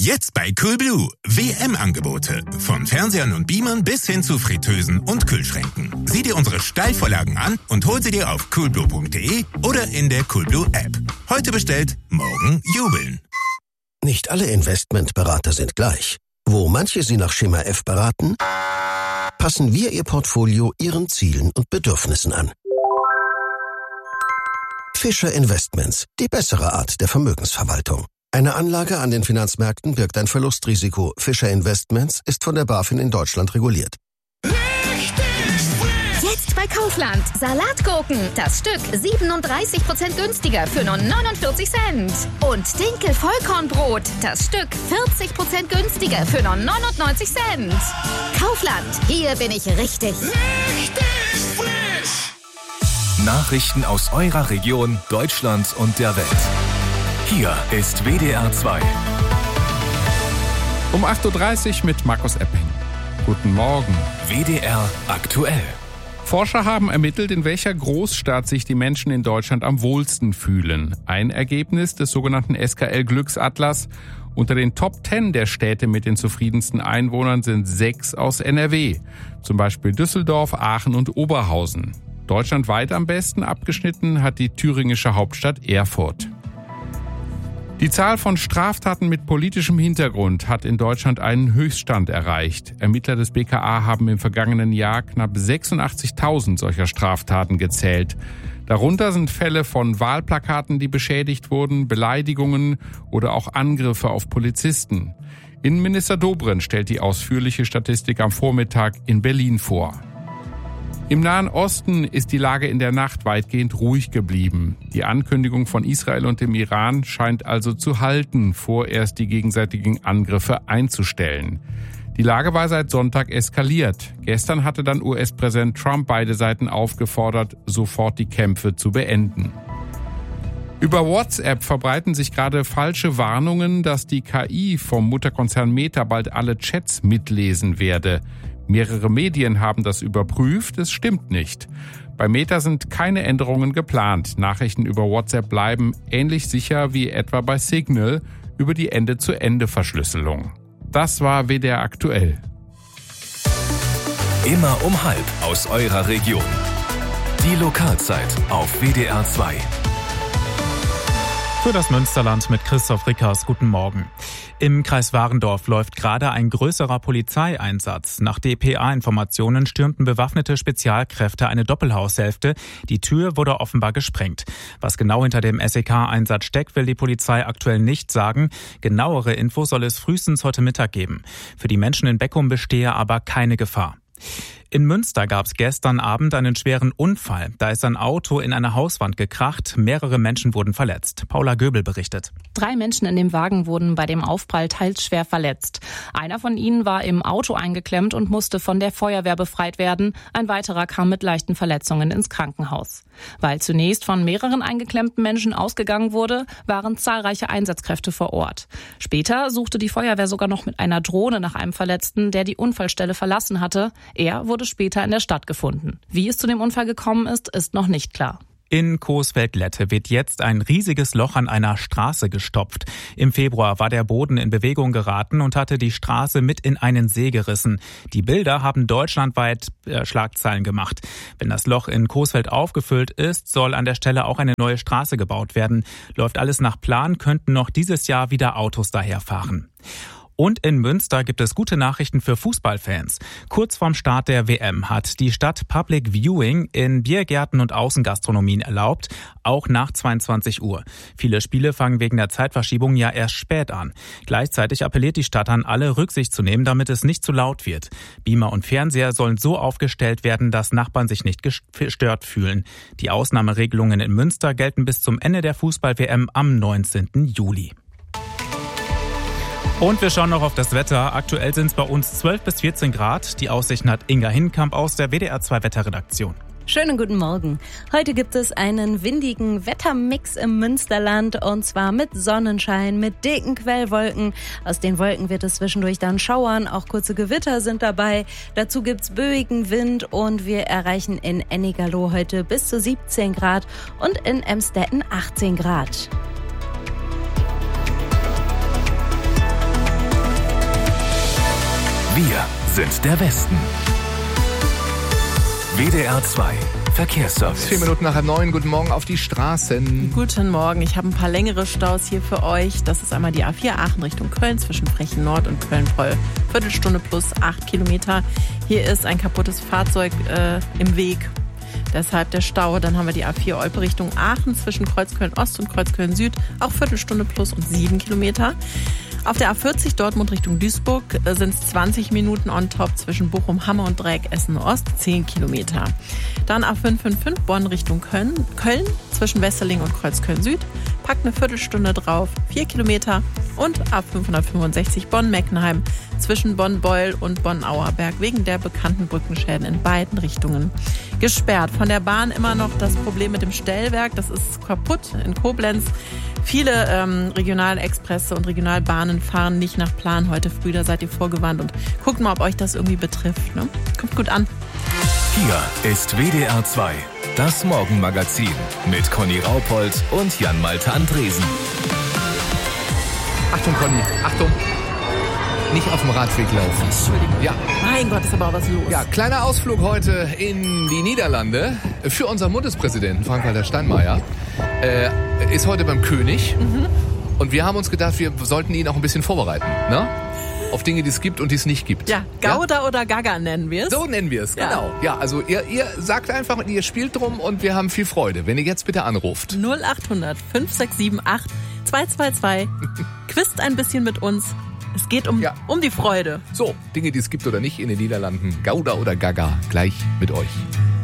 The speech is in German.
Jetzt bei Coolblue. WM-Angebote. Von Fernsehern und Beamern bis hin zu Fritteusen und Kühlschränken. Sieh dir unsere Steilvorlagen an und hol sie dir auf coolblue.de oder in der Coolblue-App. Heute bestellt, morgen jubeln. Nicht alle Investmentberater sind gleich. Wo manche Sie nach Schema F beraten, passen wir Ihr Portfolio Ihren Zielen und Bedürfnissen an. Fischer Investments, die bessere Art der Vermögensverwaltung. Eine Anlage an den Finanzmärkten birgt ein Verlustrisiko. Fischer Investments ist von der BaFin in Deutschland reguliert. Jetzt bei Kaufland. Salatgurken. Das Stück 37% günstiger für nur 49 Cent. Und Dinkel-Vollkornbrot. Das Stück 40% günstiger für nur 99 Cent. Kaufland. Hier bin ich richtig. Richtig frisch. Nachrichten aus eurer Region, Deutschland und der Welt. Hier ist WDR 2. Um 8.30 Uhr mit Markus Epping. Guten Morgen. WDR aktuell. Forscher haben ermittelt, in welcher Großstadt sich die Menschen in Deutschland am wohlsten fühlen. Ein Ergebnis des sogenannten SKL-Glücksatlas. Unter den Top 10 der Städte mit den zufriedensten Einwohnern sind 6 aus NRW. Zum Beispiel Düsseldorf, Aachen und Oberhausen. Deutschlandweit am besten abgeschnitten hat die thüringische Hauptstadt Erfurt. Die Zahl von Straftaten mit politischem Hintergrund hat in Deutschland einen Höchststand erreicht. Ermittler des BKA haben im vergangenen Jahr knapp 86.000 solcher Straftaten gezählt. Darunter sind Fälle von Wahlplakaten, die beschädigt wurden, Beleidigungen oder auch Angriffe auf Polizisten. Innenminister Dobrindt stellt die ausführliche Statistik am Vormittag in Berlin vor. Im Nahen Osten ist die Lage in der Nacht weitgehend ruhig geblieben. Die Ankündigung von Israel und dem Iran scheint also zu halten, vorerst die gegenseitigen Angriffe einzustellen. Die Lage war seit Sonntag eskaliert. Gestern hatte dann US-Präsident Trump beide Seiten aufgefordert, sofort die Kämpfe zu beenden. Über WhatsApp verbreiten sich gerade falsche Warnungen, dass die KI vom Mutterkonzern Meta bald alle Chats mitlesen werde. Mehrere Medien haben das überprüft, es stimmt nicht. Bei Meta sind keine Änderungen geplant. Nachrichten über WhatsApp bleiben ähnlich sicher wie etwa bei Signal über die Ende-zu-Ende-Verschlüsselung. Das war WDR aktuell. Immer um 12:30 aus eurer Region. Die Lokalzeit auf WDR 2. Für das Münsterland mit Christoph Rickers. Guten Morgen. Im Kreis Warendorf läuft gerade ein größerer Polizeieinsatz. Nach dpa-Informationen stürmten bewaffnete Spezialkräfte eine Doppelhaushälfte. Die Tür wurde offenbar gesprengt. Was genau hinter dem SEK-Einsatz steckt, will die Polizei aktuell nicht sagen. Genauere Infos soll es frühestens heute Mittag geben. Für die Menschen in Beckum bestehe aber keine Gefahr. In Münster gab es gestern Abend einen schweren Unfall. Da ist ein Auto in eine Hauswand gekracht. Mehrere Menschen wurden verletzt. Paula Göbel berichtet. 3 Menschen in dem Wagen wurden bei dem Aufprall teils schwer verletzt. Einer von ihnen war im Auto eingeklemmt und musste von der Feuerwehr befreit werden. Ein weiterer kam mit leichten Verletzungen ins Krankenhaus. Weil zunächst von mehreren eingeklemmten Menschen ausgegangen wurde, waren zahlreiche Einsatzkräfte vor Ort. Später suchte die Feuerwehr sogar noch mit einer Drohne nach einem Verletzten, der die Unfallstelle verlassen hatte. Er wurde später in der Stadt gefunden. Wie es zu dem Unfall gekommen ist, ist noch nicht klar. In Coesfeld-Lette wird jetzt ein riesiges Loch an einer Straße gestopft. Im Februar war der Boden in Bewegung geraten und hatte die Straße mit in einen See gerissen. Die Bilder haben deutschlandweit Schlagzeilen gemacht. Wenn das Loch in Coesfeld aufgefüllt ist, soll an der Stelle auch eine neue Straße gebaut werden. Läuft alles nach Plan, könnten noch dieses Jahr wieder Autos daherfahren. Und in Münster gibt es gute Nachrichten für Fußballfans. Kurz vorm Start der WM hat die Stadt Public Viewing in Biergärten und Außengastronomien erlaubt, auch nach 22 Uhr. Viele Spiele fangen wegen der Zeitverschiebung ja erst spät an. Gleichzeitig appelliert die Stadt an alle, Rücksicht zu nehmen, damit es nicht zu laut wird. Beamer und Fernseher sollen so aufgestellt werden, dass Nachbarn sich nicht gestört fühlen. Die Ausnahmeregelungen in Münster gelten bis zum Ende der Fußball-WM am 19. Juli. Und wir schauen noch auf das Wetter. Aktuell sind es bei uns 12 bis 14 Grad. Die Aussichten hat Inga Hinkamp aus der WDR 2 Wetterredaktion. Schönen guten Morgen. Heute gibt es einen windigen Wettermix im Münsterland und zwar mit Sonnenschein, mit dicken Quellwolken. Aus den Wolken wird es zwischendurch dann schauern, auch kurze Gewitter sind dabei. Dazu gibt's böigen Wind und wir erreichen in Ennigerloh heute bis zu 17 Grad und in Emstetten 18 Grad. Wir sind der Westen. WDR 2 Verkehrsservice. 4 Minuten nach 8:30. Guten Morgen auf die Straßen. Guten Morgen. Ich habe ein paar längere Staus hier für euch. Das ist einmal die A4 Aachen Richtung Köln zwischen Frechen Nord und Köln-Poll. Viertelstunde plus 8 Kilometer. Hier ist ein kaputtes Fahrzeug im Weg. Deshalb der Stau. Dann haben wir die A4 Olpe Richtung Aachen zwischen Kreuzköln Ost und Kreuzköln Süd. Auch Viertelstunde plus und 7 Kilometer. Auf der A40 Dortmund Richtung Duisburg sind es 20 Minuten on top zwischen Bochum, Hamme und Dreieck Essen Ost, 10 Kilometer. Dann A555 Bonn Richtung Köln zwischen Wesseling und Kreuzköln Süd. Packt eine Viertelstunde drauf, 4 Kilometer. Und A565 Bonn-Meckenheim zwischen Bonn-Beul und Bonn-Auerberg wegen der bekannten Brückenschäden in beiden Richtungen gesperrt. Von der Bahn immer noch das Problem mit dem Stellwerk. Das ist kaputt in Koblenz. Viele Regionalexpresse und Regionalbahnen fahren nicht nach Plan heute früh. Da seid ihr vorgewarnt und guckt mal, ob euch das irgendwie betrifft. Ne? Kommt gut an. Hier ist WDR 2, das Morgenmagazin mit Conny Raupold und Jan-Malte Andresen. Achtung, Conny, Achtung. Nicht auf dem Radweg laufen. Entschuldigung. Ja. Mein Gott, ist aber auch was los. Ja, kleiner Ausflug heute in die Niederlande für unseren Bundespräsidenten Frank-Walter Steinmeier. Ist heute beim König. Und wir haben uns gedacht, wir sollten ihn auch ein bisschen vorbereiten, ne? Auf Dinge, die es gibt und die es nicht gibt. Ja, Gouda oder Gaga nennen wir es. So nennen wir es, genau. Ja, also ihr sagt einfach, ihr spielt drum und wir haben viel Freude. Wenn ihr jetzt bitte anruft. 0800 5678 222. Quizt ein bisschen mit uns. Es geht um die Freude. So, Dinge, die es gibt oder nicht in den Niederlanden. Gouda oder Gaga, gleich mit euch.